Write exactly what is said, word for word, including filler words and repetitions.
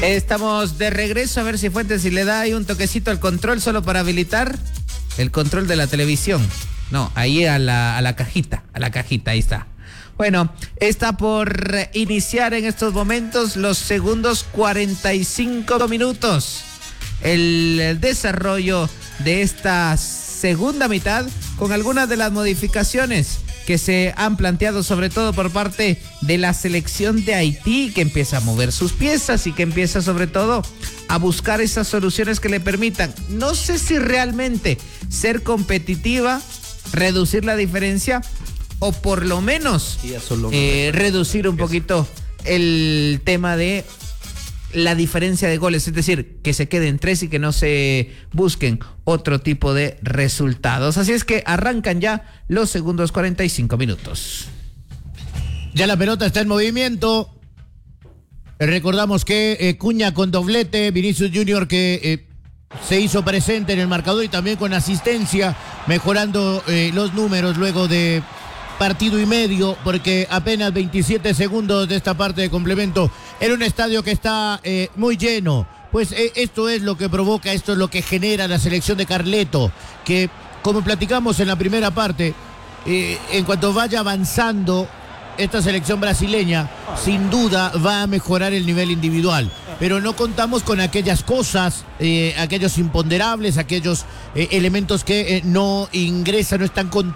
Estamos de regreso, a ver si Fuentes si le da ahí un toquecito al control solo para habilitar el control de la televisión. No, ahí a la, a la cajita, a la cajita, ahí está. Bueno, está por iniciar en estos momentos los segundos cuarenta y cinco minutos. El, el desarrollo de esta segunda mitad con algunas de las modificaciones que se han planteado, sobre todo por parte de la selección de Haití, que empieza a mover sus piezas y que empieza sobre todo a buscar esas soluciones que le permitan, no sé si realmente ser competitiva, reducir la diferencia o por lo menos eh, reducir un poquito el tema de la diferencia de goles, es decir, que se queden tres y que no se busquen otro tipo de resultados. Así es que arrancan ya los segundos cuarenta y cinco minutos. Ya la pelota está en movimiento. Recordamos que eh, Cuña con doblete, Vinicius Junior que eh, se hizo presente en el marcador y también con asistencia, mejorando eh, los números luego de partido y medio, porque apenas veintisiete segundos de esta parte de complemento en un estadio que está eh, muy lleno. Pues eh, esto es lo que provoca, esto es lo que genera la selección de Carleto, que como platicamos en la primera parte, eh, en cuanto vaya avanzando esta selección brasileña, sin duda va a mejorar el nivel individual, pero no contamos con aquellas cosas, eh, aquellos imponderables, aquellos eh, elementos que eh, no ingresan, no están con